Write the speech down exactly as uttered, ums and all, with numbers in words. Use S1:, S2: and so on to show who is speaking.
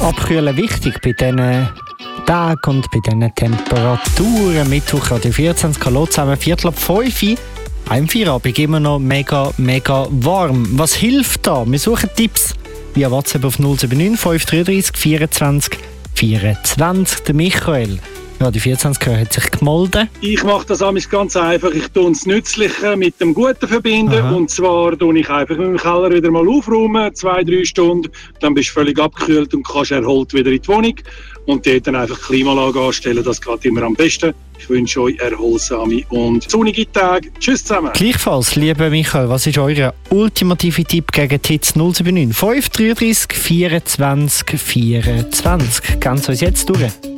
S1: Abkühlen wichtig bei diesen Tagen und bei diesen Temperaturen. Mittwoch Radio vierundzwanzig, hallo zusammen, Viertel ab fünf Uhr. Im Feierabend immer noch mega, mega warm. Was hilft da? Wir suchen Tipps via WhatsApp auf null sieben neun fünf drei drei vierundzwanzig vierundzwanzig. Der Michael, Radio vierundzwanzig, hat sich gemeldet.
S2: Ich mache das amigs ganz einfach. Ich tue das Nützliche mit dem Guten verbinden. Aha. Und zwar tue ich einfach mit dem Keller wieder mal aufräumen, zwei, drei Stunden. Dann bist du völlig abgekühlt und kannst erholt wieder in die Wohnung. Und dort dann einfach die Klimaanlage anstellen. Das geht immer am besten. Ich wünsche euch erholsame und sonnige Tage. Tschüss zusammen.
S1: Gleichfalls, lieber Michael, was ist euer ultimative Tipp gegen die Hitze? null sieben neun fünf drei drei vierundzwanzig vierundzwanzig. Ganz uns jetzt durch.